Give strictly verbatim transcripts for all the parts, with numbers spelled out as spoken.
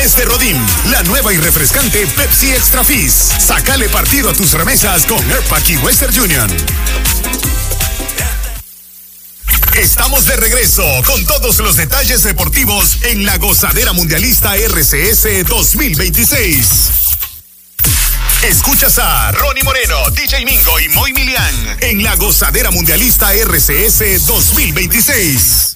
de Rodín, la nueva y refrescante Pepsi Extra Fizz. Sácale partido a tus remesas con Airpack y Western Union. Estamos de regreso con todos los detalles deportivos en la Gozadera Mundialista R C S dos mil veintiséis. Escuchas a Ronnie Moreno, D J Mingo y Moy Milian en la Gozadera Mundialista R C S dos mil veintiséis.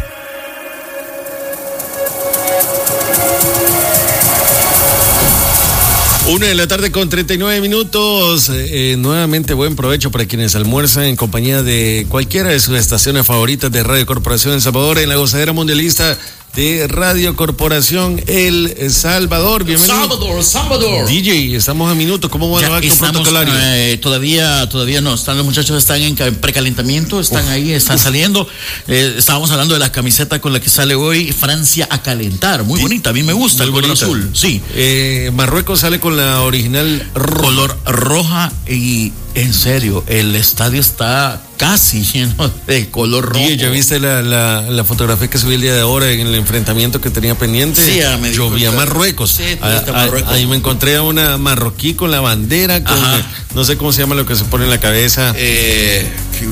Una de la tarde con treinta y nueve minutos. Eh, nuevamente buen provecho para quienes almuerzan en compañía de cualquiera de sus estaciones favoritas de Radio Corporación El Salvador en la Gozadera Mundialista de Radio Corporación El Salvador. Bienvenido. Salvador, Salvador. D J, estamos a minutos. ¿Cómo va el acto protocolario? Eh, todavía, todavía no. Están los muchachos, están en precalentamiento, están uf, ahí, están uf. saliendo. Eh, estábamos hablando de la camiseta con la que sale hoy Francia a calentar. Muy sí. bonita, a mí me gusta Muy el color bonita. azul. Sí. Eh, Marruecos sale con la original roja. Color roja y en serio, el estadio está casi lleno de color rojo. Sí, ¿ya viste la, la, la fotografía que subí el día de ahora en el enfrentamiento que tenía pendiente? Sí, me yo vi a Marruecos. Sí, a, a, Marruecos. Ahí me encontré a una marroquí con la bandera, con el, no sé cómo se llama lo que se pone en la cabeza. Eh,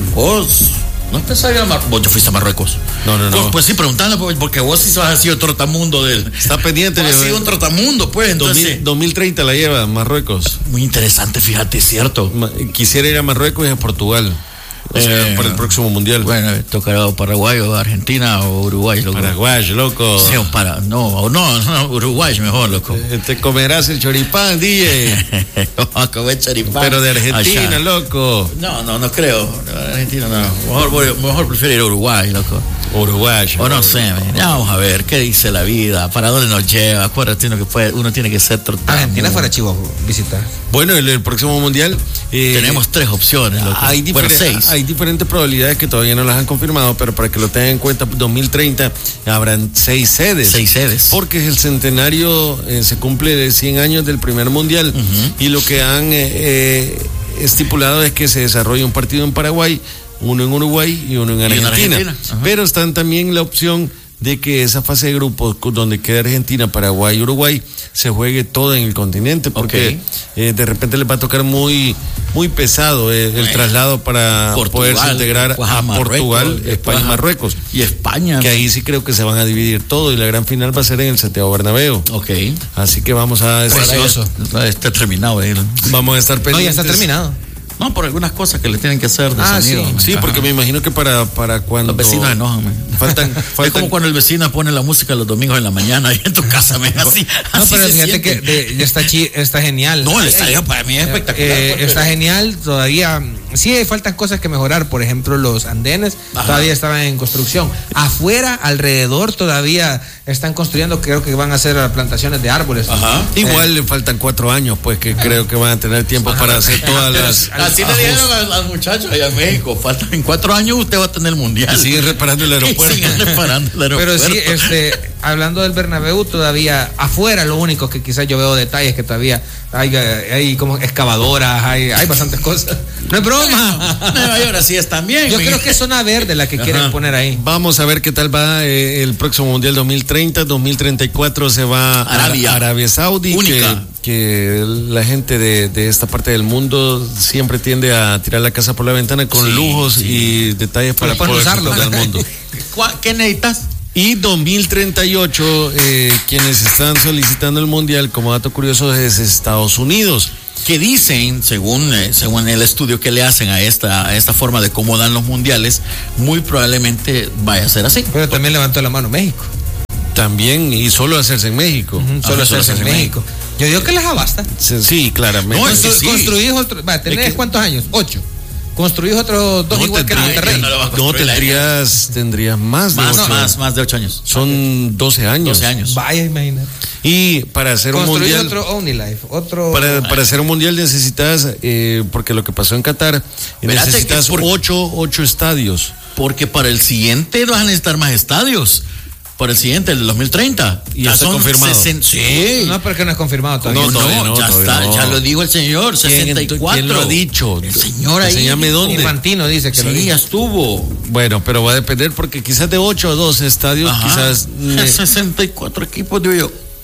vos no pensaba ir a Marruecos. Vos, yo fuiste a Marruecos. No, no, no. Pues, pues sí, preguntando, porque vos sí has sido trotamundo del. Está pendiente. Vos has sido un trotamundo, pues. Entonces, dos mil treinta la lleva Marruecos. Muy interesante, fíjate, es cierto. Quisiera ir a Marruecos y a Portugal. O sea, eh, para el próximo mundial. Bueno, tocará Paraguay o Argentina o Uruguay, loco. Paraguay, loco. Sí, para, no, no, no, Uruguay mejor, loco. Eh, te comerás el choripán, D J. Vamos a comer choripán. Pero de Argentina, allá. Loco. No, no, no creo. De Argentina no. Mejor, voy, mejor prefiero ir a Uruguay, loco. Uruguay. O no sé, ya vamos a ver qué dice la vida, para dónde nos lleva. Acuérdate que puede, uno tiene que ser total. Argentina fuera chivo visitar. Bueno, el, el próximo mundial eh, tenemos tres opciones. Loco. Hay, bueno, seis. hay diferentes probabilidades que todavía no las han confirmado, pero para que lo tengan en cuenta, dos mil treinta habrán seis sedes. Seis sedes. Porque es el centenario, eh, se cumple de cien años del primer mundial uh-huh. y lo que han eh, eh, estipulado es que se desarrolle un partido en Paraguay, uno en Uruguay y uno en Argentina. ¿Y en Argentina? Uh-huh. Pero están también la opción de que esa fase de grupos donde queda Argentina, Paraguay y Uruguay se juegue todo en el continente, porque okay. eh, de repente les va a tocar muy muy pesado eh, el traslado para Portugal, poderse integrar a Portugal, España y Marruecos. Y España. Que ahí sí creo que se van a dividir todo y la gran final va a ser en el Santiago Bernabéu. Ok. Así que vamos a estar... Precioso. Está terminado. Eh. Vamos a estar pendientes. No, ya está terminado. No, por algunas cosas que le tienen que hacer de ah, sonido. Sí, sí porque me imagino que para, para cuando... Los vecinos enojan. Faltan, faltan... Es como cuando el vecino pone la música los domingos en la mañana ahí en tu casa, me así. No, así pero se fíjate siente. que de, está, chi, está genial. No, el estadio para mí es espectacular. Eh, está genial, todavía... Sí, faltan cosas que mejorar. Por ejemplo, los andenes Ajá. todavía estaban en construcción. Afuera, alrededor, todavía están construyendo. Creo que van a hacer plantaciones de árboles. Ajá. Eh, Igual le faltan cuatro años, pues que creo que van a tener tiempo Ajá. para hacer todas las. Así le dijeron a los muchachos allá en México. Faltan en cuatro años usted va a tener el mundial. Y siguen reparando el aeropuerto. Siguen reparando el aeropuerto. Pero sí, este, hablando del Bernabéu, todavía afuera, lo único que quizás yo veo detalles que todavía hay, hay como excavadoras, hay, hay bastantes cosas. No es broma. Nueva York así es también. Yo creo que es zona verde la que Ajá. quieren poner ahí. Vamos a ver qué tal va eh, el próximo Mundial dos mil treinta. dos mil treinta y cuatro se va Arabia. a Arabia Saudí. Única. Que, que la gente de, de esta parte del mundo siempre tiende a tirar la casa por la ventana con sí, lujos sí. y detalles para poder usarlo del mundo. ¿Qué necesitas? Y dos mil treinta y ocho, eh, quienes están solicitando el Mundial, como dato curioso, es Estados Unidos. Que dicen, según eh, según el estudio que le hacen a esta, a esta forma de cómo dan los mundiales, muy probablemente vaya a ser así. Pero también levantó la mano México. También, y solo hacerse en México. Uh-huh, solo, Ajá, hacerse, solo hacerse en México. México. Yo digo que les abasta. Sí, sí claramente. No, Constru- sí. Construís otro. Va, ¿tenés es que... cuántos años? Ocho. Construís otros dos no, igual tendría, que en Monterrey. No, no tendrías, tendrías más de más, ocho. Más, más de ocho años. Son doce años. doce años. Vaya, imagínate. Y para hacer un mundial. otro OmniLife, otro. Para, para hacer un mundial necesitas, eh, porque lo que pasó en Qatar, Verate necesitas por, ocho, ocho estadios. Porque para el siguiente vas a necesitar más estadios. Para el siguiente, el dos mil treinta. Y ya está confirmado. sesenta Sí. No, porque no es confirmado todavía. No, todavía no, no ya todavía está, no. ya lo dijo el señor, sesenta y cuatro. ¿Quién lo ha dicho? El señor ahí. Enséñame dónde. Infantino dice que sí, lo dijo. ya estuvo. Bueno, pero va a depender porque quizás de ocho a doce estadios, Ajá. quizás. Ne- sesenta y cuatro equipos, digo yo.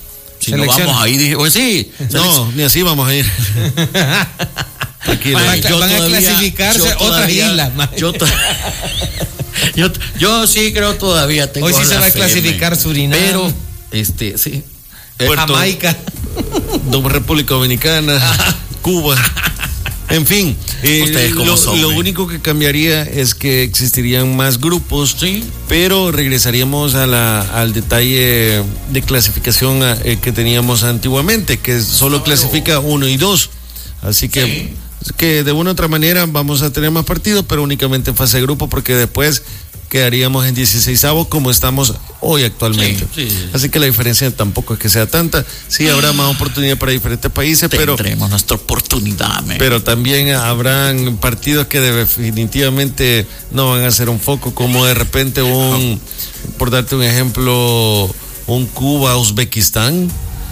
Si no vamos ahí, dije, pues sí. No, ni así vamos a ir. Aquí van, van todavía, a clasificarse otras islas. Yo, to, yo, yo sí creo todavía tengo hoy sí se va a fe, clasificar Surinam, pero este sí, Puerto, Jamaica, República Dominicana, Cuba. En fin, eh, lo, son, lo único que cambiaría es que existirían más grupos, ¿sí? Pero regresaríamos a la, al detalle de clasificación eh, que teníamos antiguamente, que solo oh. clasifica uno y dos. Así que, sí. que de una u otra manera vamos a tener más partidos, pero únicamente en fase de grupo, porque después quedaríamos en dieciseisavos como estamos hoy actualmente. Sí, sí. Así que la diferencia tampoco es que sea tanta. Sí, habrá más oportunidad para diferentes países, Tendremos pero... Tendremos nuestra oportunidad, man. Pero también habrán partidos que definitivamente no van a ser un foco, como de repente un, por darte un ejemplo, un Cuba-Uzbekistán.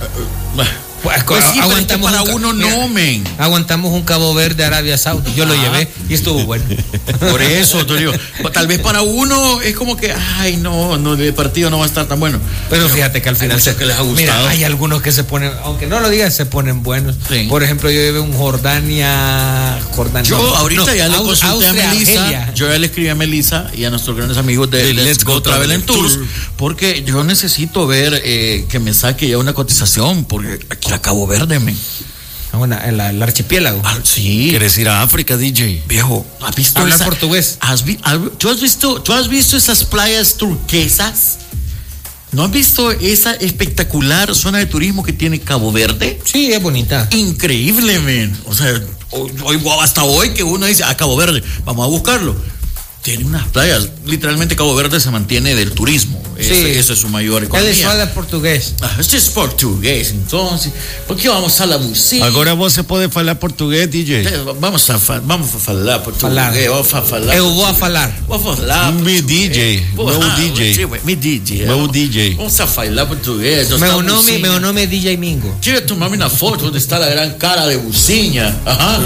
Pues, pues sí, aguantamos para un, uno mira, no, men. Aguantamos un Cabo Verde, Arabia Saudita. Yo ah. lo llevé y estuvo bueno. Por eso, te digo, tal vez para uno es como que, ay, no, no, el partido no va a estar tan bueno. Pero, Pero fíjate que al final se, que les ha gustado. Mira, hay algunos que se ponen, aunque no lo digas, se ponen buenos. Sí. Por ejemplo, yo llevé un Jordania, Jordania. Yo no, ahorita no, ya le consulté Austria, a Melissa. Argelia. Yo ya le escribí a Melissa y a nuestros grandes amigos de, de Let's, Let's Go, Go Travel and Tours, Tour. Porque yo necesito ver eh, que me saque ya una cotización, porque aquí a Cabo Verde, me Una, el, el archipiélago. Ah, sí. ¿Quieres ir a África, D J? Viejo, ¿has visto hablar esa, portugués? Has vi, has, ¿tú, has visto, ¿Tú has visto esas playas turquesas? ¿No has visto esa espectacular zona de turismo que tiene Cabo Verde? Sí, es bonita. Increíble, men. O sea, hoy, hoy, hasta hoy que uno dice, a Cabo Verde, vamos a buscarlo. Tiene unas playas, literalmente Cabo Verde se mantiene del turismo. Sí. Ese, eso es su mayor economía. Él habla portugués. Ah, este es portugués, entonces, ¿por qué vamos a la música? Agora você pode falar português, D J. Vamos a, vamos a falar português. Falar. Vamos a falar. Eu vou a falar. Vou falar. Me D J, meu ah, D J. Me D J. Meu D J. Vamos a falar português. Meu nome, meu nome é D J Mingo. Quiero tomarme una foto donde está la gran cara de Buciña. Ajá.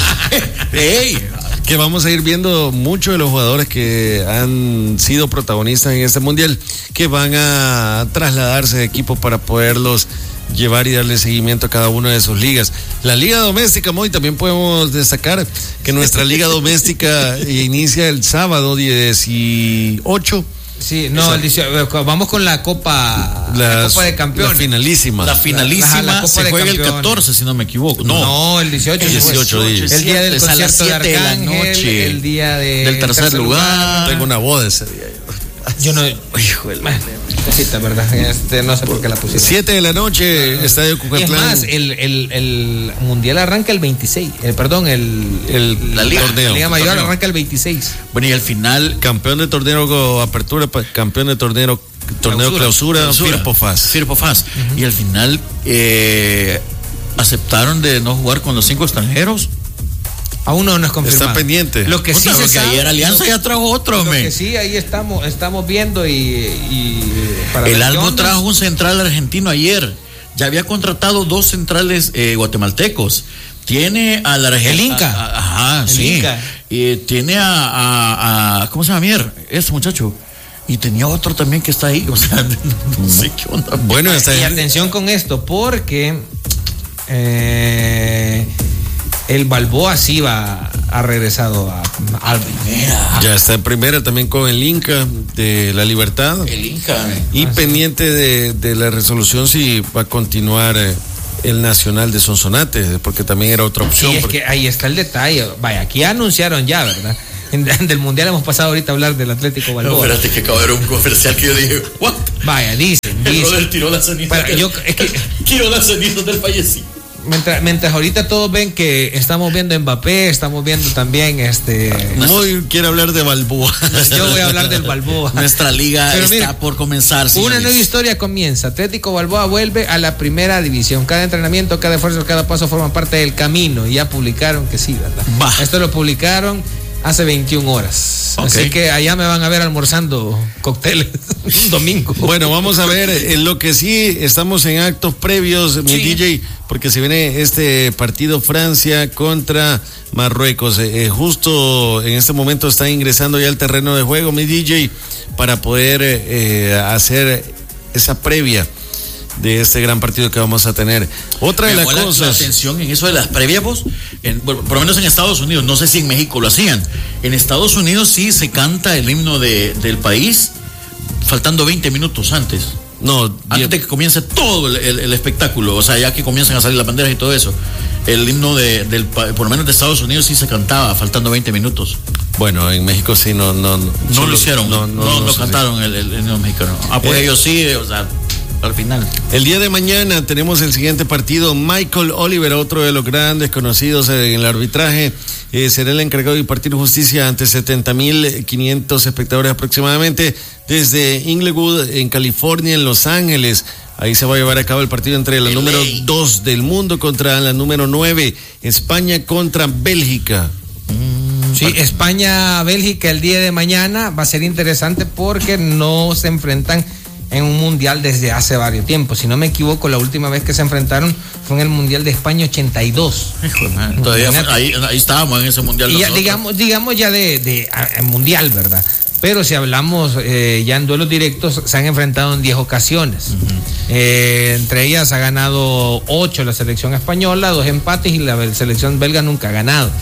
Hey. Que vamos a ir viendo muchos de los jugadores que han sido protagonistas en este mundial, que van a trasladarse de equipos para poderlos llevar y darle seguimiento a cada una de sus ligas. La liga doméstica, Moy, también podemos destacar que nuestra liga doméstica inicia el sábado dieciocho. Sí, no, el dieciocho, vamos con la Copa, la Copa de Campeones. La finalísima. La finalísima la, la, la se juega el catorce, si no me equivoco. No, no el dieciocho. El dieciocho, dieciocho el día del concierto de Arcángel, de la noche, el día de del tercer, tercer lugar. lugar. Tengo una boda ese día. Yo no, hijo de la cosita, ¿verdad? Este, no sé por qué la pusieron. Siete de la noche, ah, Estadio Cucatlán. Es más, el, el, el mundial arranca el veintiséis. El, perdón, el, el, la liga, torneo, la liga mayor torneo. arranca el veintiséis. Bueno, y al final, campeón de torneo apertura, campeón de torneo torneo clausura, clausura Firpo Faz. Firpo Faz. Uh-huh. Y al final eh, aceptaron de no jugar con los cinco extranjeros. Aún no nos confirmado. Está pendiente. Lo que sí Otra, se que sabe, ayer Alianza ya trajo otro, lo me. que sí, ahí estamos, estamos viendo y, y para el Albo trajo un central argentino ayer. Ya había contratado dos centrales eh, guatemaltecos. Tiene al argentino. El Inca. A, a, ajá, el sí. Inca. Y tiene a, a, a ¿cómo se llama Mier? Ese muchacho. Y tenía otro también que está ahí, o sea, no sé qué onda. Bueno, está y atención con esto, porque eh, el Balboa sí va, ha regresado a, a primera. Ya está en primera también con el Inca de La Libertad. El Inca. Y ah, pendiente sí. de, de la resolución si va a continuar eh, el Nacional de Sonsonate, porque también era otra opción. Sí, es porque... que ahí está el detalle. Vaya, aquí anunciaron ya, ¿verdad? Del mundial hemos pasado ahorita a hablar del Atlético Balboa. No, espérate que acabo de ver un comercial que yo dije, ¿what? Vaya, dicen, el dicen. Robert tiró las cenizas. Pero yo, es que, tiró las cenizas del fallecido. Mientras, mientras ahorita todos ven que estamos viendo Mbappé, estamos viendo también este. Muy quiere hablar de Balboa. Yo voy a hablar del Balboa. Nuestra liga Pero está mira, por comenzar. Señores. Una nueva historia comienza. Atlético Balboa vuelve a la primera división. Cada entrenamiento, cada esfuerzo, cada paso forman parte del camino. Y ya publicaron que sí, ¿verdad? Bah. Esto lo publicaron hace veintiuna horas. Okay. Así que allá me van a ver almorzando cócteles un domingo. Bueno, vamos a ver. En lo que sí estamos en actos previos, sí. Mi D J, porque se viene este partido Francia contra Marruecos. Eh, justo en este momento está ingresando ya al terreno de juego, mi D J, para poder eh, hacer esa previa de este gran partido que vamos a tener. Otra de las cosas. La atención en eso de las previas, vos, en, bueno, por lo menos en Estados Unidos, no sé si en México lo hacían. En Estados Unidos sí se canta el himno de, del país faltando veinte minutos antes. No, antes de que comience todo el, el, el espectáculo, o sea, ya que comienzan a salir las banderas y todo eso. El himno de, del, por lo menos de Estados Unidos sí se cantaba faltando veinte minutos. Bueno, en México sí no no no, no solo, lo hicieron, no, no, no, no, no cantaron el, el himno mexicano. Ah, pues eh, ellos sí, o sea, al final. El día de mañana tenemos el siguiente partido. Michael Oliver, otro de los grandes conocidos en el arbitraje, eh, será el encargado de impartir justicia ante setenta mil quinientos espectadores aproximadamente desde Inglewood, en California, en Los Ángeles. Ahí se va a llevar a cabo el partido entre la número dos del mundo contra la número nueve, España contra Bélgica. Sí, España-Bélgica el día de mañana va a ser interesante porque no se enfrentan en un mundial desde hace varios tiempos. Si no me equivoco, la última vez que se enfrentaron fue en el Mundial de España ochenta y dos. Hijo de madre, todavía fue, ahí, ahí estábamos en ese mundial. Y ya, digamos, digamos ya de, de, de mundial, ¿verdad? Pero si hablamos eh, ya en duelos directos, se han enfrentado en diez ocasiones. Uh-huh. Eh, entre ellas ha ganado ocho la selección española, dos empates, y la selección belga nunca ha ganado.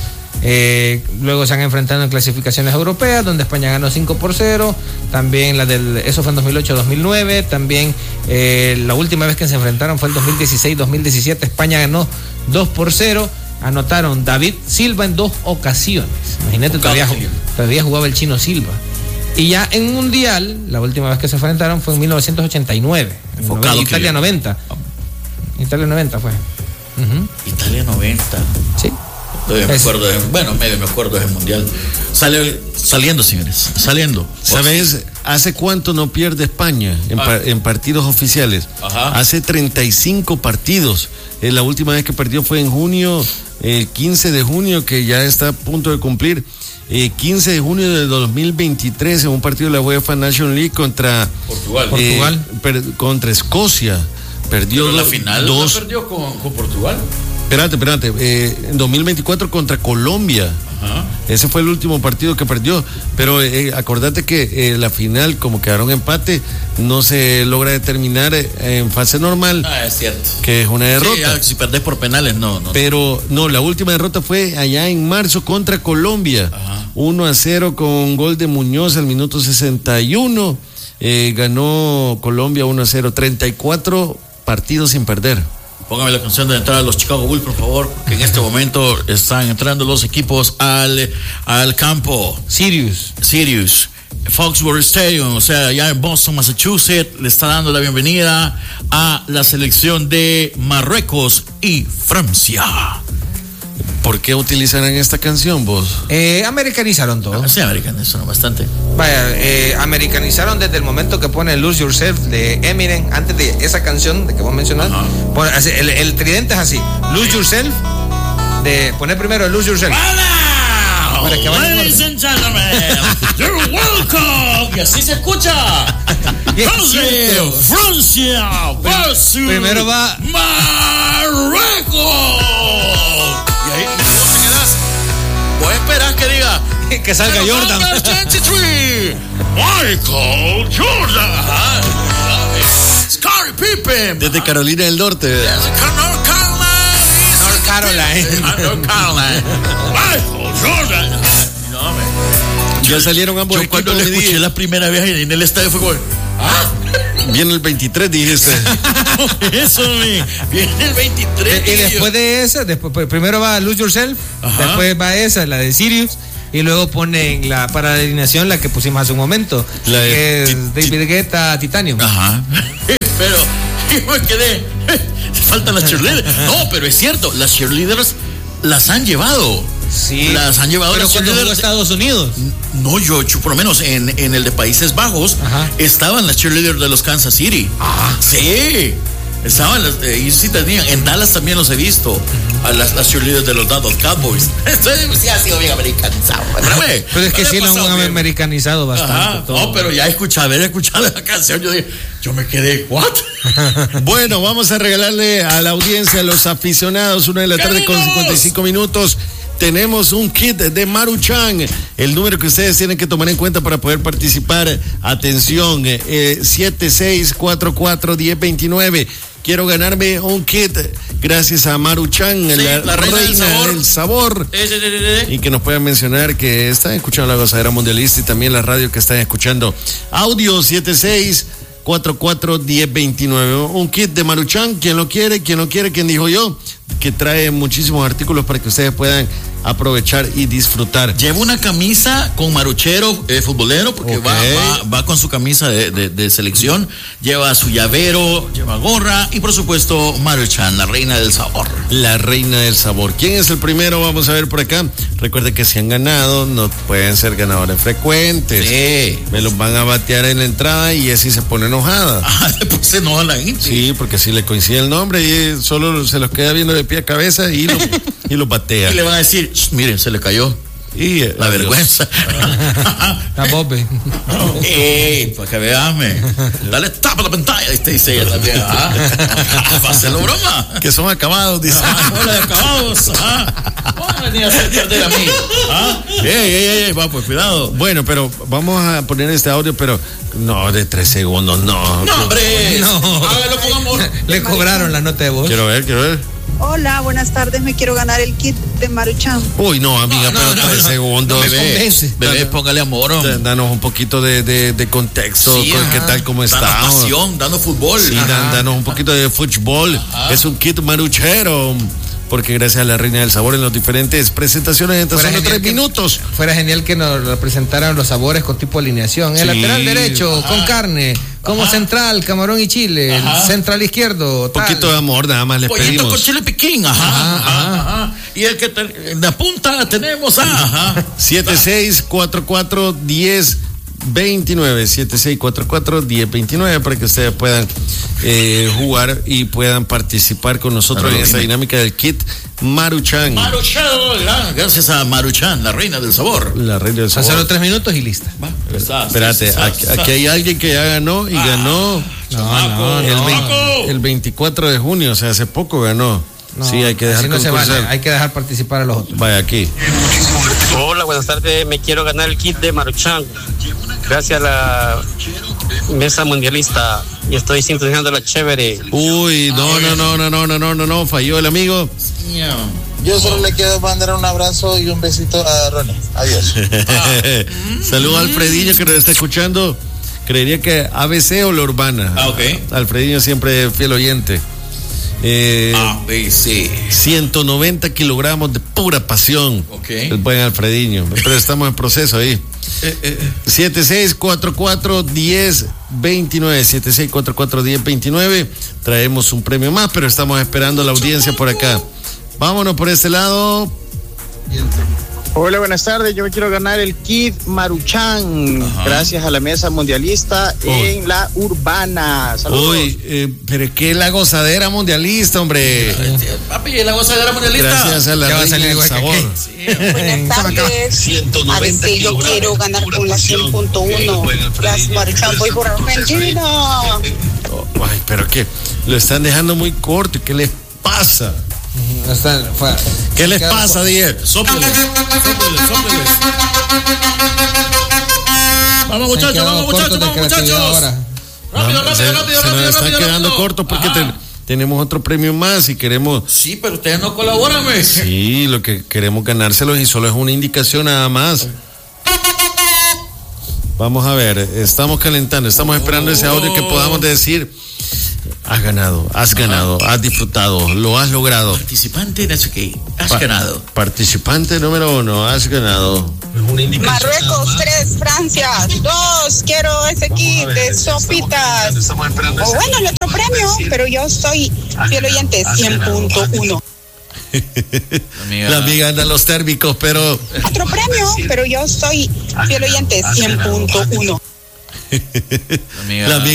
Eh, luego se han enfrentado en clasificaciones europeas, donde España ganó cinco por cero. También la del, eso fue en dos mil ocho dos mil nueve. También eh, la última vez que se enfrentaron fue en dos mil dieciséis dos mil diecisiete. España ganó dos por cero. Anotaron David Silva en dos ocasiones. Imagínate, todavía, todavía jugaba el chino Silva. Y ya en mundial, la última vez que se enfrentaron fue en mil novecientos ochenta y nueve. En Italia noventa. Italia noventa fue. Uh-huh. Italia noventa. Sí. Me acuerdo de, bueno, medio me acuerdo de ese mundial. Sale, saliendo, señores, saliendo. ¿Sabes hace cuánto no pierde España en, ah. pa, en partidos oficiales? Ajá. Hace treinta y cinco partidos. Eh, la última vez que perdió fue en junio, el eh, quince de junio, que ya está a punto de cumplir. Eh, quince de junio de dos mil veintitrés, en un partido de la UEFA National League contra Portugal, eh, Portugal. Per, contra Escocia. Perdió Pero la final dos. ¿No perdió con, con Portugal? Espérate, espérate. Eh, en dos mil veinticuatro contra Colombia. Ajá. Ese fue el último partido que perdió. Pero eh, acordate que eh, la final, como quedaron empate, no se logra determinar eh, en fase normal. Ah, es cierto. Que es una derrota. Sí, ya, si perdés por penales, no, no. Pero no, la última derrota fue allá en marzo contra Colombia. Ajá. uno a cero con gol de Muñoz al minuto sesenta y uno. Eh, ganó Colombia uno a cero. treinta y cuatro partidos sin perder. Póngame la canción de entrada a los Chicago Bulls, por favor, que en este momento están entrando los equipos al, al campo. Sirius. Sirius. Foxborough Stadium, o sea, allá en Boston, Massachusetts, le está dando la bienvenida a la selección de Marruecos y Francia. ¿Por qué utilizarán esta canción, vos? Eh, americanizaron todo. Ah, sí, americanizaron bastante. Vaya, eh, americanizaron desde el momento que pone Lose Yourself de Eminem, antes de esa canción de que vos mencionás. Pone, el, el tridente es así: Lose Yourself, de poner primero Lose Yourself. ¡Hola! Para que Ladies and gentlemen, you're welcome. Y así se escucha. Francia, Francia versus primero va Marruecos. Y ahí vos te quedás. Vos esperás que diga que salga Jordan. veintitrés, Michael Jordan. Ajá. Scottie Pippen. Desde Carolina del Norte. North Carolina. North Carolina. North Carolina. Michael Jordan. No, me. Ya salieron ambos. Yo cuando le escuché dije, la primera vez en el estadio fue como, ah. Viene el veintitrés, dijiste. Eso, mi. Viene el veintitrés. Y, y después de esa, después, primero va Lose Yourself, ajá, después va esa, la de Sirius, y luego ponen la para la alineación, la que pusimos hace un momento, la de, que es David Guetta, Titanium. Ajá. Pero yo me quedé. Faltan las cheerleaders. No, pero es cierto, las cheerleaders las han llevado. Sí. Las han llevado. Pero cuando jugó Estados Unidos. No, yo, yo por lo menos en, en el de Países Bajos, ajá, estaban las cheerleaders de los Kansas City. Ah. Sí. Estaban las, eh, y sí tenían. En Dallas también los he visto. Uh-huh. A las, las cheerleaders de los Dallas Cowboys. Entonces, sí ha sido bien americanizado. Espérame, pero es que sí lo han americanizado bastante. No, pero ya escuchaba, haber escuchado la canción, yo dije, yo me quedé, ¿what? Bueno, vamos a regalarle a la audiencia, a los aficionados, una de la tarde con cincuenta y cinco minutos. tenemos un kit de Maruchan. El número que ustedes tienen que tomar en cuenta para poder participar, atención, eh, siete seis cuatro cuatro, uno cero dos nueve. Quiero ganarme un kit gracias a Maruchan, sí, la, la reina, reina del sabor, del sabor. Eh, eh, eh, eh. Y que nos puedan mencionar que están escuchando la Gozadera Mundialista y también la radio que están escuchando. Audio siete seis cuatro cuatro, uno cero dos nueve. Un kit de Maruchan, quien lo quiere, quien no quiere, quien dijo yo, que trae muchísimos artículos para que ustedes puedan aprovechar y disfrutar. Lleva una camisa con maruchero eh, futbolero, porque okay. va, va, va con su camisa de, de, de selección, lleva su llavero, lleva gorra y por supuesto Maruchan, la reina del sabor. La reina del sabor. ¿Quién es el primero? Vamos a ver por acá. Recuerde que si han ganado, no pueden ser ganadores frecuentes. Sí. Me los van a batear en la entrada y así se pone enojada. Ah, después se enoja la gente. Sí, porque si le coincide el nombre y solo se los queda viendo de pie a cabeza y lo, y lo batea. Y le van a decir, miren, se le cayó. Y la adiós. Vergüenza. La Bobe. Ey, para que veame. Dale tapa la pantalla. Y te dice ella también. ¿Ah? Va a hacerlo broma. Que son acabados, dice. Ah, hola de acabados. ¿Ah? ¿Cómo venía a hacer perder a mí? ¿Ah? Ey, ey, ey, va, pues cuidado. Bueno, pero vamos a poner este audio, pero no de tres segundos, no. No, hombre. No. Hágalo con amor. Le cobraron la nota de voz. Quiero ver, quiero ver. Hola, buenas tardes, me quiero ganar el kit de Maruchan. Uy, no, amiga, no, pero no, tres no, segundos. No, bebé, bebé, póngale amor. Danos un poquito de, de, de contexto, sí, qué tal, cómo está. Dando pasión, dando fútbol. Sí, dan, danos un poquito de fútbol. Ajá. Es un kit maruchero. Porque gracias a la reina del sabor en las diferentes presentaciones en tan solo tres minutos. Fuera genial que nos representaran los sabores con tipo de alineación. El sí. lateral derecho, ajá. con carne. Como ajá. central, camarón y chile. Ajá. Central izquierdo. Un poquito de amor, nada más les Pollito pedimos. Con chile piquín. Ajá, ajá, ajá. ajá. Y el que te, en la punta tenemos. Ajá. siete seis cuatro cuatro, uno cero veintinueve, siete seis cuatro cuatro, uno cero veintinueve, para que ustedes puedan eh, jugar y puedan participar con nosotros en esta dinámica del kit Maruchan. Maruchan, gracias a Maruchan, la reina del sabor. La reina del sabor. Hacerlo tres minutos y lista. Va, está, espérate, está, aquí, está. aquí hay alguien que ya ganó y ah, ganó no, no, el, no. veinte, el veinticuatro de junio, o sea, hace poco ganó. No, sí, hay que dejar no se vale, hay que dejar participar a los otros. Vaya aquí. Hola, buenas tardes. Me quiero ganar el kit de Maruchan. Gracias a la mesa mundialista. Y estoy sintonizando la chévere. Uy, no, no, no, no, no, no, no, no, no, falló el amigo. Yo solo le quiero mandar un abrazo y un besito a Ronnie. Adiós. Saludos a Alfredillo que nos está escuchando. Creería que A B C o La Urbana. Ah, ok. Alfredillo siempre fiel oyente. Eh, A B C. ciento noventa kilogramos de pura pasión. Ok. El buen Alfredinho. Pero estamos en proceso ahí. Eh, eh. siete seis cuatro cuatro, uno cero dos nueve, siete seis cuatro cuatro, uno cero dos nueve. Traemos un premio más, pero estamos esperando la audiencia por acá. Vámonos por este lado. Hola, buenas tardes. Yo me quiero ganar el kit Maruchan. Ajá. Gracias a la mesa mundialista oh. en La Urbana. Saludos. Uy, eh, pero qué la gozadera mundialista, hombre. Papi, la gozadera mundialista. Gracias a la reina del sabor. Sí. Buenas tardes. A ver si yo quiero ganar con la cien punto uno. Las Maruchan, voy por Argentina. Oh, ay, pero qué, lo están dejando muy corto. ¿Qué les pasa? Está, fue, ¿Qué les pasa, Dier? Sópleles, sópleles, sópleles. Vamos, muchachos, vamos, muchachos, vamos, muchachos. Rápido, rápido, se, rápido, se rápido. Nos están rápido, quedando rápido. cortos porque te, tenemos otro premio más y queremos. Sí, pero ustedes no colaboran, ¿ves? Sí, lo que queremos ganárselos y solo es una indicación nada más. Vamos a ver, estamos calentando, estamos esperando ese audio que podamos decir. Has ganado, has ganado, has disfrutado, lo has logrado. Participante de eso que has pa- ganado. Participante número uno, has ganado. Marruecos, tres, Francia, dos, quiero ese kit de sopitas. O bueno, el otro premio, pero yo soy fiel oyente cien punto uno. Amiga. La amiga anda en los térmicos, pero. Otro premio, pero yo soy fiel oyente cien punto uno. La amiga.